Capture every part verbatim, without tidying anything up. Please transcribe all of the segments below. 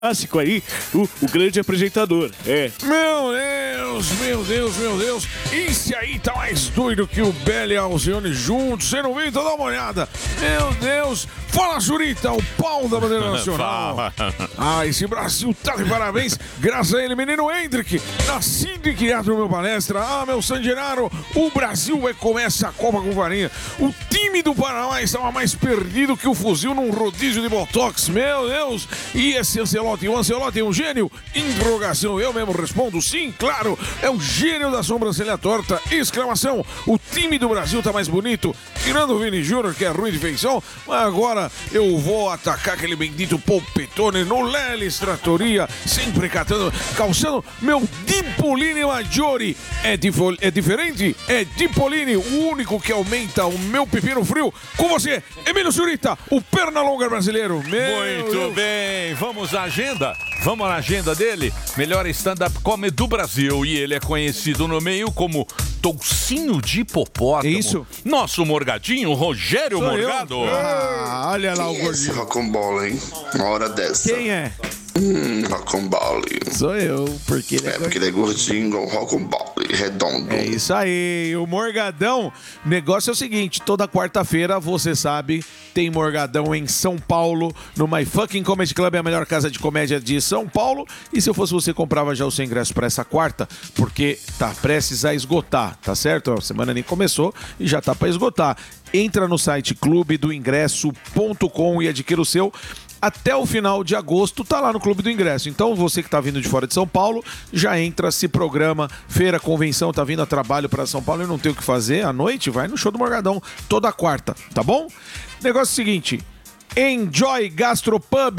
clássico aí, o, o grande apresentador. É. Meu Deus, meu Deus, meu Deus. Esse aí tá mais doido que o Belo e a Alcione juntos. Você não viu? Então dá uma olhada. Meu Deus. Fala, Zurita, o pau da bandeira nacional. Fala. Ah, esse Brasil tá de parabéns. Graças a ele, menino Hendrick, nascido e criado no meu palestra. Ah, meu San Genaro, o Brasil vai começar a Copa com farinha. O time do Paraná estava mais perdido que o fuzil num rodízio de botox. Meu Deus. E esse Ancelotti, o Ancelotti é um gênio? Interrogação, eu mesmo respondo sim, claro. É o gênio da sobrancelha torta. Exclamação. O time do Brasil tá mais bonito. Tirando o Vini Júnior, que é ruim de feição. Mas agora eu vou atacar aquele bendito Polpetone no Lelis Trattoria, sempre catando, calçando meu Dipolini Maggiore. É, difo, é diferente? É Dipolini, o único que aumenta o meu pepino frio. Com você, Emílio Zurita, o perna longa brasileiro. Meu Muito Deus. bem, vamos à agenda? Vamos na agenda dele? Melhor stand-up comedy do Brasil. E ele é conhecido no meio como Toucinho de Hipopótamo. É isso? Nosso Morgadinho, Rogério Sou Morgado. eu. Ah, olha lá o Quem é esse gordinho. rocambole, hein? Uma hora dessa. Quem é? Hum, rocambole. Sou eu, porque ele É porque ele é gordinho igual rocambole, redondo. É isso aí, o Morgadão. O negócio é o seguinte, toda quarta-feira, você sabe, tem Morgadão em São Paulo, no My Fucking Comedy Club, a melhor casa de comédia de São Paulo. E se eu fosse você, comprava já o seu ingresso para essa quarta, porque tá prestes a esgotar, tá certo? A semana nem começou e já tá para esgotar. Entra no site clube do ingresso ponto com e adquira o seu. Até o final de agosto tá lá no Clube do Ingresso. Então você que tá vindo de fora de São Paulo, já entra, se programa, feira, convenção, tá vindo a trabalho para São Paulo e não tem o que fazer à noite, vai no show do Morgadão toda quarta, tá bom? Negócio seguinte, Enjoy Gastropub.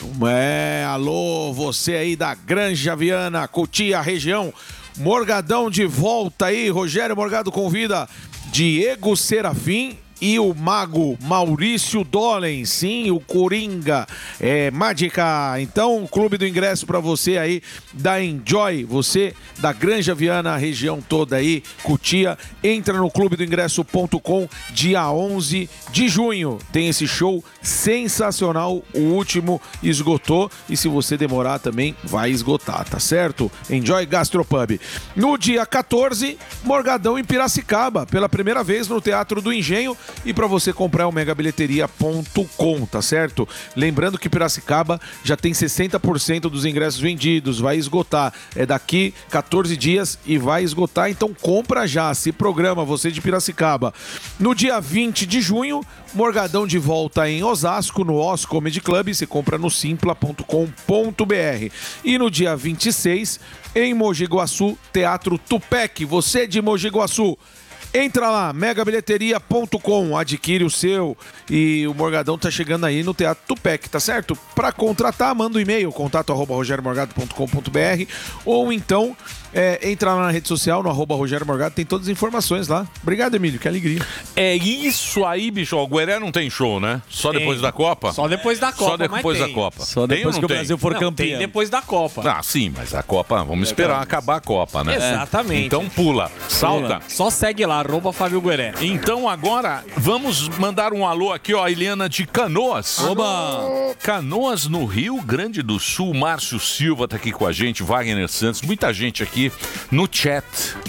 É, alô, você aí da Granja Viana, Cotia, região. Morgadão de volta aí, Rogério Morgado convida Diego Serafim e o mago Maurício Dolen, sim, o Coringa, é, Mágica. Então, Clube do Ingresso para você aí da Enjoy, você da Granja Viana, região toda aí, Cotia, entra no clube do ingresso ponto com, dia onze de junho. Tem esse show sensacional, o último esgotou e se você demorar também vai esgotar, tá certo? Enjoy Gastropub. No dia quatorze, Morgadão em Piracicaba, pela primeira vez no Teatro do Engenho. E para você comprar é o mega bilheteria ponto com, tá certo? Lembrando que Piracicaba já tem sessenta por cento dos ingressos vendidos, vai esgotar. É daqui quatorze dias e vai esgotar, então compra já, se programa, você de Piracicaba. No dia vinte de junho, Morgadão de volta em Osasco, no Os Comedy Club, você compra no simpla ponto com ponto br. E no dia vinte e seis, em Mogi Guaçu, Teatro Tupec, você de Mogi Guaçu. Entra lá, mega bilheteria ponto com, adquire o seu. E o Morgadão tá chegando aí no Teatro Tupec, tá certo? Para contratar, manda um e-mail, contato arroba rogério morgado ponto com ponto br, ou então é, entra lá na rede social, no arroba Rogério Morgado, tem todas as informações lá. Obrigado, Emílio, que alegria. É isso aí, bicho. O Gueré não tem show, né? Só Tem. depois da Copa? Só depois da Copa, Só depois mas da tem. Copa. Só Tem depois ou que não o tem? Brasil for Não, campeão. tem depois da Copa. Ah, sim, mas a Copa, vamos esperar acabar a Copa, né? Exatamente. Então pula, salta. Só segue lá, arroba Fábio Gueré. Então agora vamos mandar um alô aqui, ó, a Eliana de Canoas. Oba! Canoas, no Rio Grande do Sul. Márcio Silva tá aqui com a gente, Wagner Santos, muita gente aqui no chat.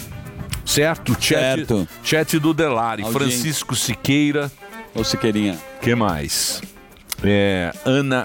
Certo? Chat, Certo. chat do Delari. Audiência. Francisco Siqueira. Ô, Siqueirinha. Que mais? É, Ana.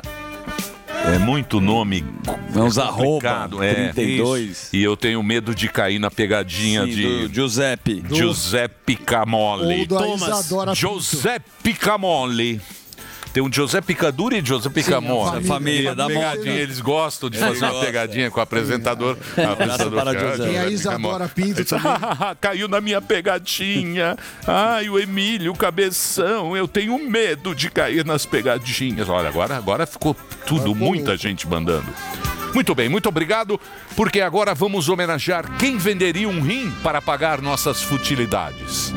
É muito nome. Vamos é arroba complicado, é. trinta e dois. Isso. E eu tenho medo de cair na pegadinha Sim, de do Giuseppe. Giuseppe Camolli. Ou da Isadora Pinto. Giuseppe Camolli. Tem um Giuseppe Caduri e Giuseppe Sim, a Camolli. família, família da Pegadinha, moda. eles gostam de Eles fazer uma gostam. pegadinha com o apresentador. O apresentador para fica, Giuseppe. Tem a Giuseppe Isadora Camolli. Pinto também. Caiu na minha pegadinha. Ai, o Emílio, o cabeção. Eu tenho medo de cair nas pegadinhas. Olha, agora, agora ficou tudo, muita gente mandando. Muito bem, muito obrigado, porque agora vamos homenagear quem venderia um rim para pagar nossas futilidades.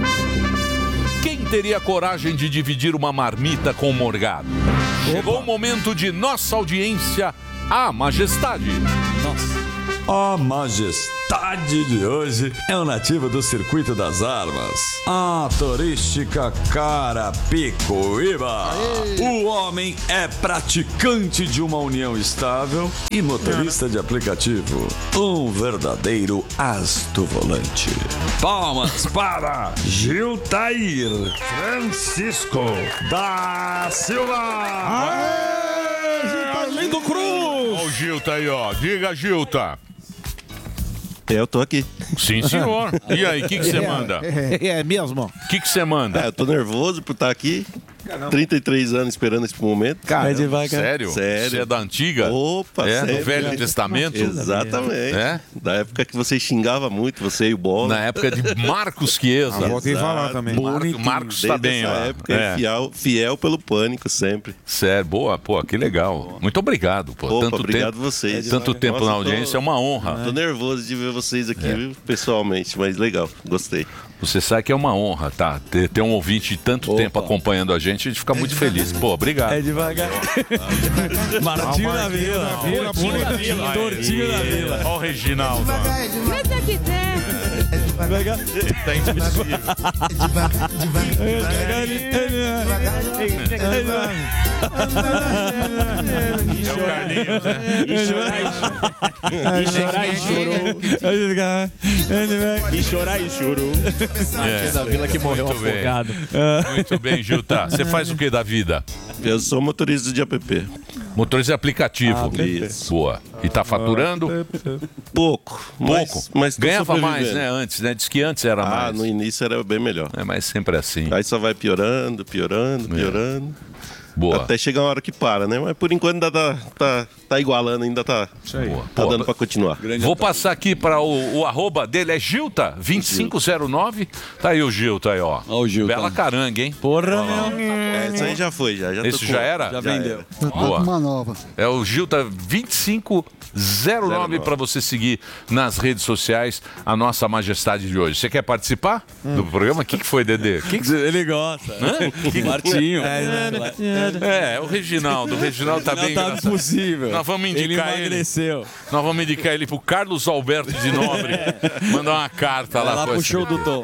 Quem teria coragem de dividir uma marmita com o Morgado? Chegou o momento de nossa audiência a majestade. A majestade de hoje é o nativo do Circuito das Armas, a turística Carapicuíba. O homem é praticante de uma união estável e motorista de aplicativo. Um verdadeiro asto volante. Palmas para Giltair Francisco da Silva. Lindo Cruz! Ó o Gilta aí, ó. Diga, Gilta. Eu tô aqui. Sim, senhor. E aí, o que você manda? É, é mesmo? O que você manda? É, eu tô nervoso por estar aqui. trinta e três anos esperando esse momento. Cara, Sério? Sério. Você é da antiga? Opa, É, sério. do Velho Testamento? Exatamente. É? Da época que você xingava muito, você e o Bola. Na época de Marcos Chiesa. Voltei a falar também. Mar Marcos tá Desde bem essa lá. época, É. fiel, fiel pelo Pânico sempre. Sério, boa, pô, que legal. Muito obrigado, pô. Opa, tanto obrigado tempo, vocês. Tanto tempo Nossa, na tô- audiência, é uma honra. Tô nervoso de ver vocês aqui, viu, pessoalmente, mas legal, gostei. Você sabe que é uma honra, tá? Ter, ter um ouvinte de tanto tempo acompanhando a gente, a gente fica muito feliz. Pô, obrigado. É devagar. Martinho na vila. Tortinho na vila. Tortinho na vila. Olha o Reginaldo. Mas é que tem. Tá impossível. É o Carlinhos, né? E chorar e chorou. E chorar e chorou. É. Da vila que morreu Muito bem. afogado. Muito bem, Gilta. Você faz o que da vida? Eu sou motorista de app. Motorista de aplicativo. Isso. Boa. E tá faturando? Pouco. Mas, Pouco. mas tô Ganhava mais, sobrevivendo. né? Antes, né? Diz que antes era Ah, mais. no início era bem melhor. É, mas sempre assim. Aí só vai piorando, piorando, piorando. Boa. Até chegar uma hora que para, né? Mas por enquanto ainda tá, tá, tá igualando, ainda tá, Boa. tá Pô, dando pra continuar. Vou passar aqui para o, o arroba dele, é Gilta vinte e cinco zero nove. Tá aí o Gilta aí, ó. Ó o Gilta. Bela caranga, hein? Porra, meu. É, isso aí já foi, já. já tô Esse com- já era? Já vendeu. Boa. Uma nova. É o Gilta vinte e cinco zero nove para você seguir nas redes sociais a nossa majestade de hoje. Você quer participar do programa? O que, que foi, Dedê? Que que... Ele gosta. Martinho. É, é o Reginaldo. O Reginaldo tá bem Tá engraçado. impossível. Nós vamos Ele indicar ele. emagreceu. Nós vamos indicar ele pro Carlos Alberto de Nobre. Mandar uma carta lá, Lá pro pro show do Tom.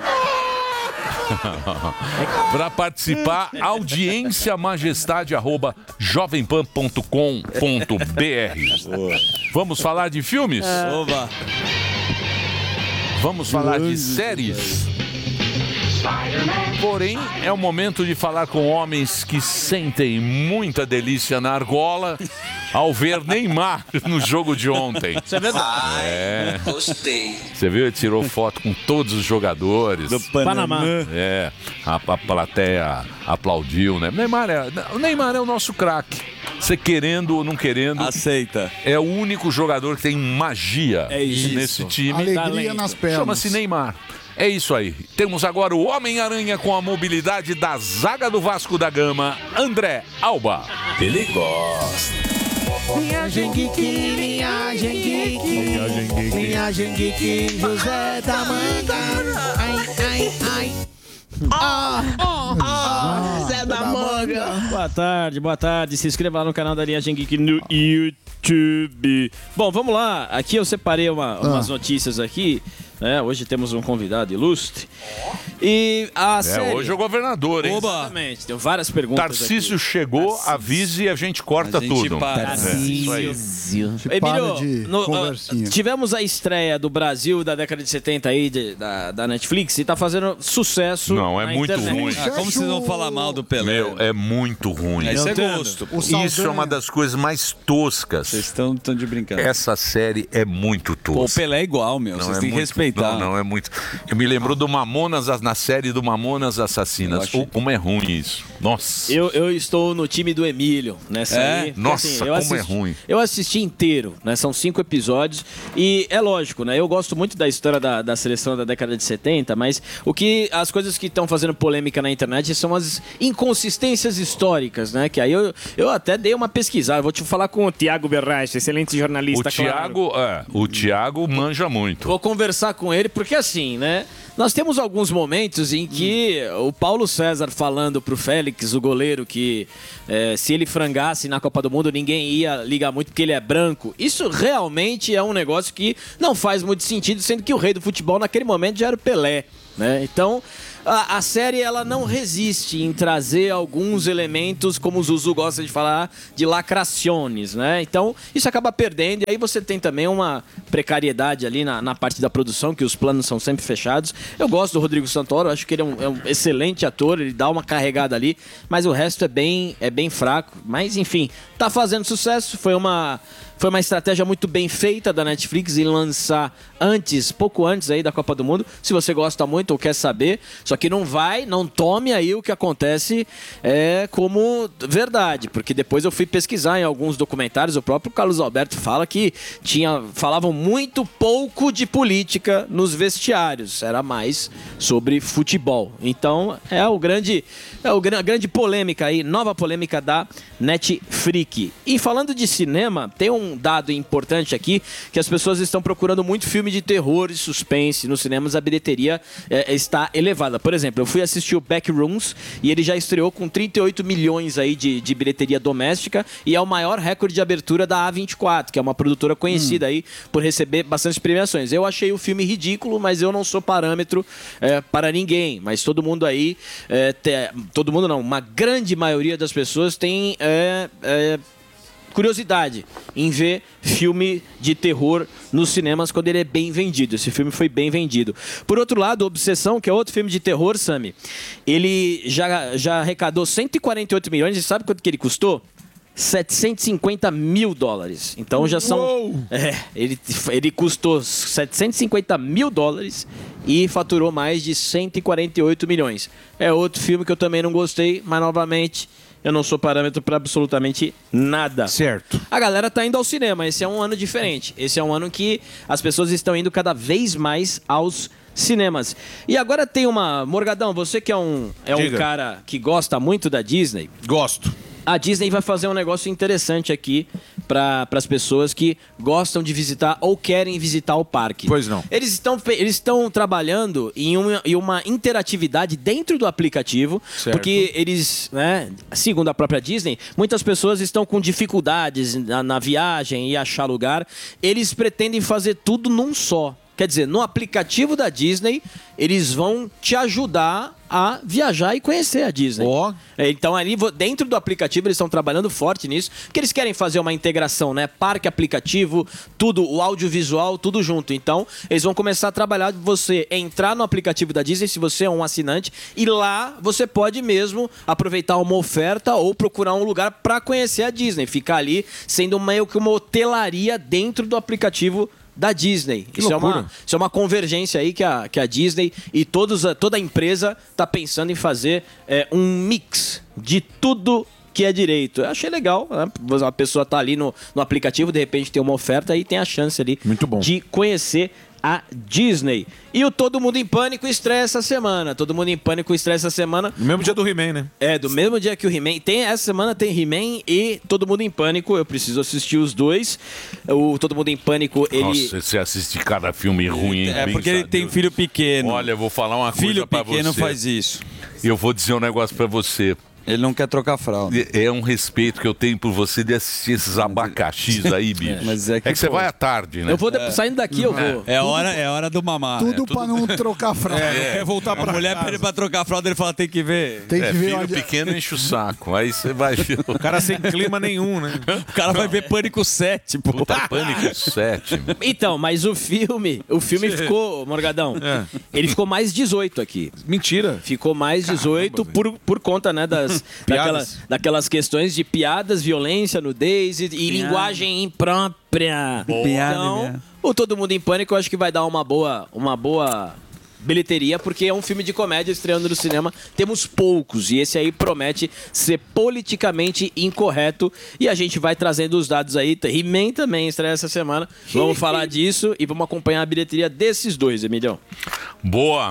Para participar, audiência majestade arroba jovempan ponto com ponto br. Vamos falar de filmes? Oba. Vamos falar de séries? Porém, é o momento de falar com homens que sentem muita delícia na argola ao ver Neymar no jogo de ontem. Isso é verdade. É. Gostei. Você viu? Ele tirou foto com todos os jogadores. Do Panamá. É, a, a plateia aplaudiu, né? Neymar é, o Neymar é o nosso craque. Você querendo ou não querendo, Aceita. é o único jogador que tem magia É isso. nesse time. Alegria Talento. nas pernas. Chama-se Neymar. É isso aí. Temos agora o Homem-Aranha com a mobilidade da zaga do Vasco da Gama, André Alba. Ele gosta. Linhagem Geek, linhagem Geek, linhagem Geek, José da Manga. Ai, ai, ai. Ah, ah, José da Manga. Boa tarde, boa tarde. Se inscreva lá no canal da Linhagem Geek no YouTube. Bom, vamos lá. Aqui eu separei uma- umas notícias aqui. Né? Hoje temos um convidado ilustre. E a É, série... hoje é o governador, hein? Exatamente. Tem várias perguntas Tarcísio aqui. chegou, avise e a gente corta A gente tudo. para. É, isso aí. Para Emílio, de no- conversinha. ah, tivemos a estreia do Brasil da década de setenta aí, de- da, da Netflix, e tá fazendo sucesso. Não, é na muito internet. ruim. Ah, como vocês vão falar mal do Pelé? Meu, é muito ruim. Isso é entendo. gosto. O Isso é Saldanha- uma das coisas mais toscas. Vocês estão tão de brincadeira. Essa série é muito Pô, o tosca. Pelé é igual, meu. Vocês é têm que muito- respeitar. Não, não, é muito. Eu me lembro do Mamonas, na série do Mamonas Assassinas. Eu achei- Oh, como é ruim isso. Nossa. Eu, eu estou no time do Emílio nessa É? aí. porque, Nossa, eu como é assisti- ruim. Eu assisti inteiro, né? São cinco episódios. E é lógico, né? Eu gosto muito da história da, da seleção da década de setenta, mas o que as coisas que estão fazendo polêmica na internet são as inconsistências históricas, né? Que aí eu, eu até dei uma pesquisada. Vou te falar com o Tiago Berraes, excelente jornalista. O Thiago, é, o Thiago manja muito. Vou conversar com ele, porque assim, né? Nós temos alguns momentos em que hum. o Paulo César falando pro Félix, o goleiro, que é, se ele frangasse na Copa do Mundo, ninguém ia ligar muito porque ele é branco. Isso realmente é um negócio que não faz muito sentido, sendo que o rei do futebol naquele momento já era o Pelé, né? Então, a, a série ela não resiste em trazer alguns elementos, como o Zuzu gosta de falar, de lacraciones, né? Então, isso acaba perdendo, e aí você tem também uma precariedade ali na, na parte da produção, que os planos são sempre fechados. Eu gosto do Rodrigo Santoro, acho que ele é um, é um excelente ator, ele dá uma carregada ali, mas o resto é bem, é bem fraco. Mas, enfim, tá fazendo sucesso, foi uma... Foi uma estratégia muito bem feita da Netflix em lançar antes, pouco antes aí da Copa do Mundo. Se você gosta muito ou quer saber, só que não vai, não tome aí o que acontece é, como verdade, porque depois eu fui pesquisar em alguns documentários, o próprio Carlos Alberto fala que tinha, falavam muito pouco de política nos vestiários, era mais sobre futebol. Então é o grande, é o, a grande polêmica aí, nova polêmica da Netflix. E falando de cinema, tem um Um dado importante aqui, que as pessoas estão procurando muito filme de terror e suspense nos cinemas, a bilheteria é, está elevada. Por exemplo, eu fui assistir o Backrooms e ele já estreou com trinta e oito milhões aí de, de bilheteria doméstica e é o maior recorde de abertura da A vinte e quatro, que é uma produtora conhecida hum. aí por receber bastante premiações. Eu achei o filme ridículo, mas eu não sou parâmetro é, para ninguém, mas todo mundo aí, é, te, todo mundo não, uma grande maioria das pessoas tem... É, é, curiosidade em ver filme de terror nos cinemas quando ele é bem vendido. Esse filme foi bem vendido. Por outro lado, Obsessão, que é outro filme de terror, Sami, ele já, já arrecadou cento e quarenta e oito milhões e sabe quanto que ele custou? setecentos e cinquenta mil dólares. Então já são... É, ele, ele custou setecentos e cinquenta mil dólares e faturou mais de cento e quarenta e oito milhões. É outro filme que eu também não gostei, mas novamente... Eu não sou parâmetro para absolutamente nada. Certo. A galera tá indo ao cinema. Esse é um ano diferente. Esse é um ano que as pessoas estão indo cada vez mais aos cinemas. E agora tem uma... Morgadão, você que é um, é um cara que gosta muito da Disney. Gosto. A Disney vai fazer um negócio interessante aqui para as pessoas que gostam de visitar ou querem visitar o parque. Pois não. Eles estão, eles estão trabalhando em uma, em uma interatividade dentro do aplicativo, certo. Porque eles, né, segundo a própria Disney, muitas pessoas estão com dificuldades na, na viagem e achar lugar. Eles pretendem fazer tudo num só. Quer dizer, no aplicativo da Disney, eles vão te ajudar a viajar e conhecer a Disney. Oh. Então, ali dentro do aplicativo, eles estão trabalhando forte nisso, porque eles querem fazer uma integração, né? Parque, aplicativo, tudo, o audiovisual, tudo junto. Então, eles vão começar a trabalhar de você entrar no aplicativo da Disney, se você é um assinante, e lá você pode mesmo aproveitar uma oferta ou procurar um lugar para conhecer a Disney. Ficar ali sendo meio que uma hotelaria dentro do aplicativo da Disney. Isso é, uma, isso é uma convergência aí que a, que a Disney e todos, toda a empresa está pensando em fazer é, um mix de tudo que é direito. Eu achei legal, né? A pessoa tá ali no, no aplicativo, de repente tem uma oferta e tem a chance ali Muito bom. de conhecer a Disney. E o Todo Mundo em Pânico estreia essa semana. Todo Mundo em Pânico estreia essa semana. No mesmo dia do He-Man, né? É, do mesmo dia que o He-Man. Tem, essa semana tem He-Man e Todo Mundo em Pânico. Eu preciso assistir os dois. O Todo Mundo em Pânico, ele... Nossa, você assiste cada filme ruim, hein? É porque ele tem filho pequeno. Olha, eu vou falar uma filho coisa pra você. Filho pequeno faz isso. E eu vou dizer um negócio pra você. Ele não quer trocar fralda. É um respeito que eu tenho por você de assistir esses abacaxis aí, bicho. É, mas é que, é que você pô, vai à tarde, né? Eu vou, de... saindo daqui, eu vou. É, é, hora, é hora do mamar. Tudo é, pra não trocar fralda. É, é voltar pra A mulher pede pra trocar fralda, ele fala, tem que ver. Tem que é, ver filho onde... pequeno enche o saco. Aí você vai ver. O cara sem clima nenhum, né? O cara vai ver Pânico sete, pô. Puta, Pânico sete. Então, mas o filme, o filme ficou, Morgadão, É. ele ficou mais dezoito aqui. Mentira. Ficou mais dezoito por, por conta, né, das, daquela, daquelas questões de piadas, violência, nudez e, e linguagem imprópria. Piada, Então, minha. o Todo Mundo em Pânico eu acho que vai dar uma boa, uma boa bilheteria, porque é um filme de comédia estreando no cinema. Temos poucos, e esse aí promete ser politicamente incorreto. E a gente vai trazendo os dados aí. He-Man também estreia essa semana. Vamos falar disso e vamos acompanhar a bilheteria desses dois, Emilhão. Boa.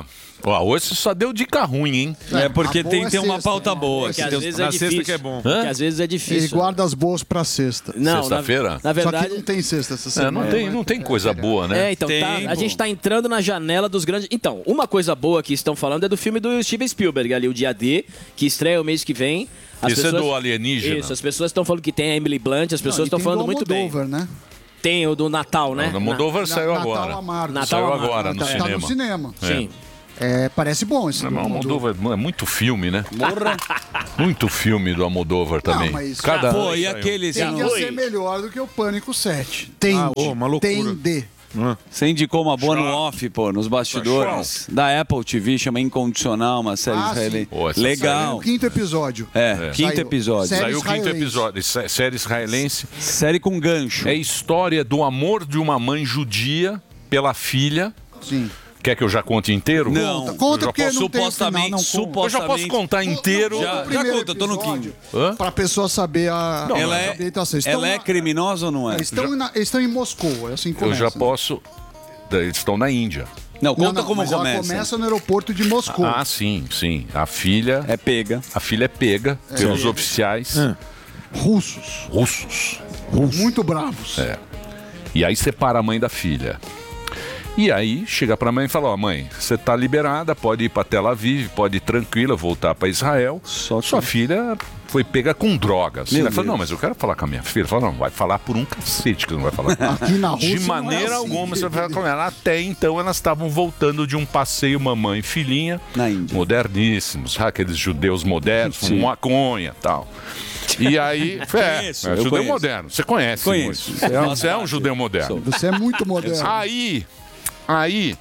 Ó, hoje só deu dica ruim, hein? É porque a boa tem, é tem uma sexta, pauta né? boa. É que que às tem- vezes na é sexta difícil. que é bom. Que às vezes é Ele difícil. guarda as boas pra sexta. Não, na, Sexta-feira? na Só verdade... que não tem sexta essa É, semana. não, tem, não tem coisa boa, né? É, então, Tem, tá- a pô. gente tá entrando na janela dos grandes... Então, uma coisa boa que estão falando é do filme do Steven Spielberg, ali, o Dia D, que estreia o mês que vem. As Esse é do alienígena. Isso, as pessoas estão falando que tem a Emily Blunt, as pessoas Não, e estão tem falando do muito bem. Almodóvar, né? Tem o do Natal, né? O Almodóvar saiu Natal agora. Amargo. Natal Saiu Amargo. agora no Tá, tá cinema. no cinema. Na- Sim. É, parece bom esse Não, do mas o Almodóvar. Almodóvar é muito filme, né? Morra. Muito filme do Almodóvar também. mas- Cada Pô, ano e saiu. aquele... Você, Tende não- a ser melhor do que o Pânico sete. Tende. Ah, ô, uma loucura. Tende. você indicou uma boa no off, pô, nos bastidores. Da Apple T V, chama Incondicional, uma série Ah, israelense. Pô, essa Legal. O quinto episódio. É, quinto Saiu. episódio. Série Saiu o quinto israelense. episódio. sé- Série israelense. Série com gancho. É a história do amor de uma mãe judia pela filha. Sim. Quer que eu já conte inteiro? Não. Conta, conta Eu já porque posso- não tem o final, supostamente, não conta. Eu já posso contar inteiro. Já, O primeiro já conta, eu tô no episódio, quinto. Hã? Pra pessoa saber a, Ela a é, ambientação. Estão ela é na- criminosa ou não é? Eles estão, na- eles estão em Moscou, é assim que Eu começa. já posso. Eles estão na Índia. Não, Não, conta não, como mas ela começa. começa no aeroporto de Moscou. Ah, sim, sim. A filha. É pega. A filha é pega pelos oficiais Russos. russos. Muito bravos. É. E aí separa a mãe da filha. E aí chega pra mãe e fala: ó, mãe, você tá liberada, pode ir pra Tel Aviv, pode ir tranquila, voltar pra Israel. Só que- Sua filha foi pega com drogas. Meu Ela fala: Deus. não, mas eu quero falar com a minha filha. Fala: não, vai falar por um cacete que não vai falar. Aqui na Rússia De não é maneira assim. alguma você vai falar com ela. Até então elas estavam voltando de um passeio mamãe e filhinha. Na Índia. Moderníssimos, sabe, aqueles judeus modernos, Sim. fumam maconha e tal. E aí, é, Conheço, é eu judeu conheço. moderno. Você conhece, Conheço. Moisés. Você é, você é um judeu moderno. Você é muito moderno. Aí, aí,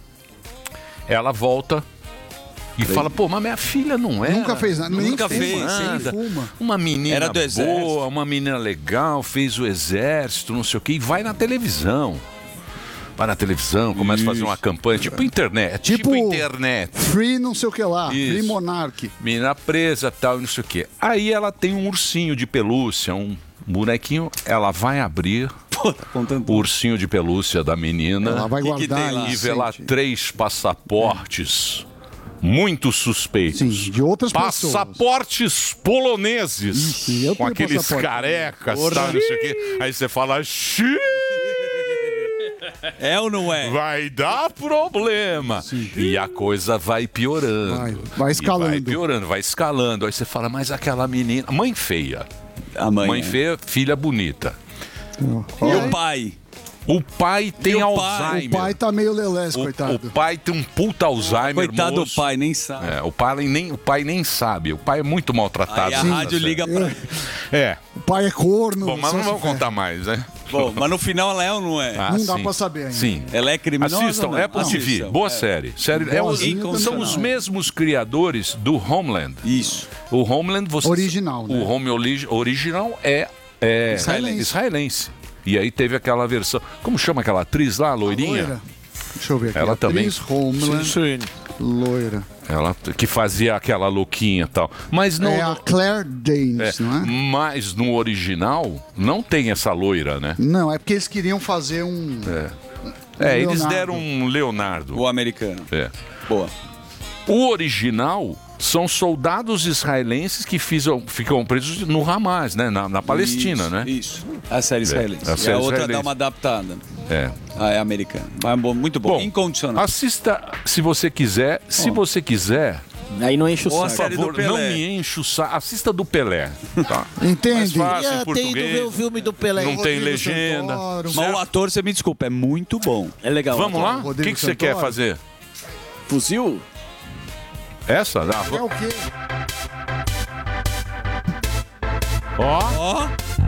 ela volta e fala: pô, mas minha filha não é. Nunca fez nada. Nem Nunca fuma, fez, nem nada. fuma. Uma menina Era do exército. boa, uma menina legal, fez o exército, não sei o quê, e vai na televisão. Vai na televisão, começa a fazer uma campanha, tipo internet. Tipo, Tipo- internet. Free não sei o que lá. Isso. Free Monarch. Menina presa, tal, e não sei o quê. Aí ela tem um ursinho de pelúcia, um bonequinho. Ela vai abrir Pô, tá contando. o ursinho de pelúcia da menina. Ela vai Que que guardar tem lá? E vê lá sente. três passaportes muito suspeitos. Sim, de outras pessoas. Passaportes poloneses. Ixi, eu com tenho aqueles passaporte. carecas, tal, não sei o quê. Aí você fala: "Xiii, É ou não é? vai dar problema." E a coisa vai piorando. Vai, vai escalando. E vai piorando, vai escalando. Aí você fala: mas aquela menina. Mãe feia. A mãe. Mãe é. feia, filha bonita. E o pai? O pai tem E o pai? Alzheimer. O pai tá meio lelés, O- coitado. o pai tem um puta Alzheimer. Coitado moço. do pai, nem sabe. É, o, pai nem, o pai nem sabe. O pai é muito maltratado. Aí a nessa rádio série. liga pra... É. O pai é corno. Bom, mas só não se vamos ferra. contar mais, né? Bom, mas no final ela é ou não é? Ah, Não dá sim. pra saber ainda. Sim. Ela é criminosa Assistam, ou não? Apple T V, Assistam. boa É. série. série é os- Boazinha são também. os mesmos criadores do Homeland. Isso. O Homeland, você Original, né? O Home oli- original é, é Israelense. israelense. E aí teve aquela versão. Como chama aquela atriz lá, a loirinha? Loira. Deixa eu ver aqui. Ela Atriz, Homeland, Sim. loira. Ela que fazia aquela louquinha e tal. Mas não. É a Claire Danes, é, não é? Mas no original não tem essa loira, né? Não, é porque eles queriam fazer um... É, eles Leonardo. deram um Leonardo. O americano. É. Boa. O original são soldados israelenses que fisam- ficam presos no Hamas, né? Na, na Palestina, Isso, né? Isso. A série israelense. a E série a outra israelense. dá uma adaptada. É. Ah, é americana. Mas bom, muito bom. Bom, Incondicional. assista se você quiser. Se você quiser, Aí não enche o Boa saco. por série do favor, Pelé. não me enche o saco. Assista do Pelé. Tá? Entende? Mais fácil em Eu tenho ido português. ver o filme do Pelé. Não tem Rodrigo legenda. Santoro. Mas o ator, você me desculpa, é muito bom. É legal. Vamos lá? O Rodrigo que, que você quer Santoro. fazer? Fuzil? Essa? Ah, É va- o quê? Ó, Ó,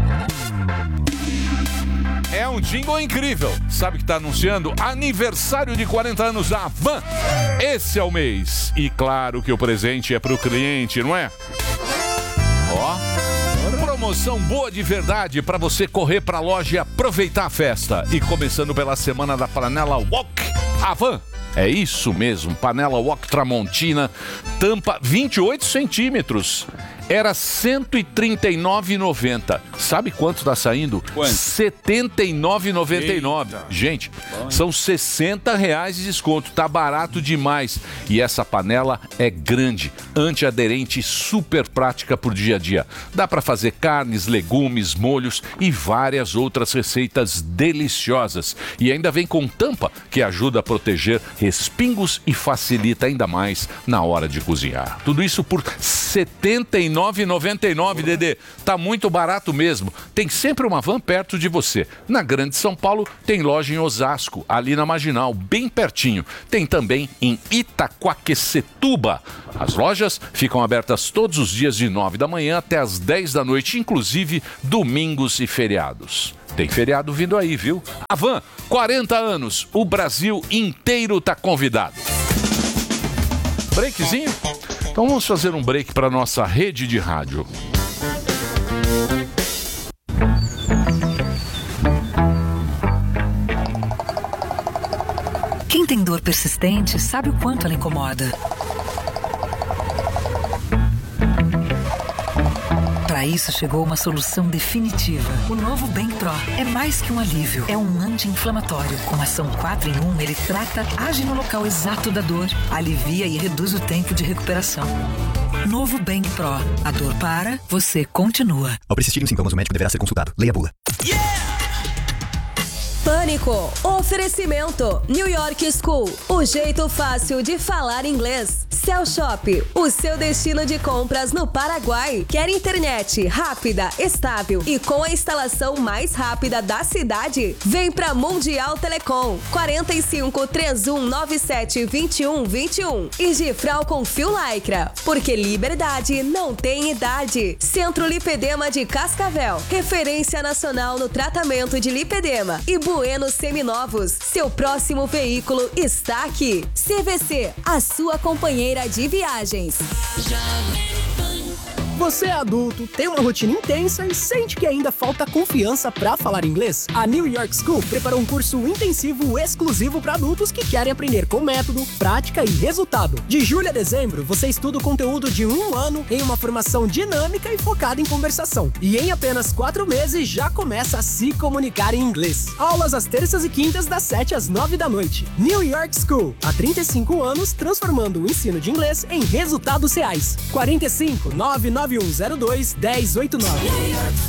é um jingle incrível. Sabe que tá anunciando? Aniversário de quarenta anos da Van. Esse é o mês. E claro que o presente é pro cliente, não é? Ó. Promoção boa de verdade para você correr pra loja e aproveitar a festa. E começando pela semana da Panela Walk Avan. É isso mesmo, Panela Walk Tramontina, tampa vinte e oito centímetros. era cento e trinta e nove reais e noventa centavos. Sabe quanto tá saindo? Quanto? setenta e nove reais e noventa e nove centavos. Gente, são sessenta reais de desconto. Tá barato demais. E essa panela é grande, antiaderente e super prática pro dia a dia. Dá para fazer carnes, legumes, molhos e várias outras receitas deliciosas. E ainda vem com tampa que ajuda a proteger respingos e facilita ainda mais na hora de cozinhar. Tudo isso por setenta e nove reais e noventa e nove centavos, Dedê. Tá muito barato mesmo. Tem sempre uma van perto de você. Na Grande São Paulo tem loja em Osasco, ali na Marginal, bem pertinho. Tem também em Itaquaquecetuba. As lojas ficam abertas todos os dias de nove da manhã até as dez da noite, inclusive domingos e feriados. Tem feriado vindo aí, viu? A van, quarenta anos, o Brasil inteiro tá convidado. Breakzinho? Então vamos fazer um break para nossa rede de rádio. Quem tem dor persistente sabe o quanto ela incomoda. Para isso chegou uma solução definitiva. O novo Bem Pro é mais que um alívio, é um anti-inflamatório. Com ação quatro em um, ele trata, age no local exato da dor, alivia e reduz o tempo de recuperação. Novo Bem Pro. A dor para, você continua. Ao persistirem sintomas, o médico deverá ser consultado. Leia a bula. Pânico. Oferecimento. New York School. O jeito fácil de falar inglês. Cell Shop. O seu destino de compras no Paraguai. Quer internet rápida, estável e com a instalação mais rápida da cidade? Vem pra Mundial Telecom. quarenta e cinco, trinta e um, noventa e sete, vinte e um, vinte e um. E Gifral com fio Lycra. Porque liberdade não tem idade. Centro Lipedema de Cascavel. Referência nacional no tratamento de lipedema. E Bueno Seminovos, seu próximo veículo está aqui. C V C, a sua companheira de viagens. Você é adulto, tem uma rotina intensa e sente que ainda falta confiança para falar inglês? A New York School preparou um curso intensivo exclusivo para adultos que querem aprender com método, prática e resultado. De julho a dezembro, você estuda o conteúdo de um ano em uma formação dinâmica e focada em conversação. E em apenas quatro meses já começa a se comunicar em inglês. Aulas às terças e quintas das sete às nove da noite. New York School, há trinta e cinco anos, transformando o ensino de inglês em resultados reais. quarenta e cinco, nove nove um zero dois, um zero oito nove.